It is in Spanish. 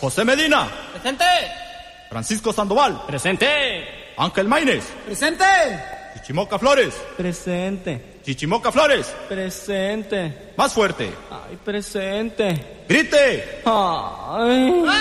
José Medina. Presente. Francisco Sandoval. Presente. Ángel Maínez. Presente. Chichimoca Flores. Presente. Chichimoca Flores. Presente. Más fuerte. Ay, presente. ¡Grite! Ay.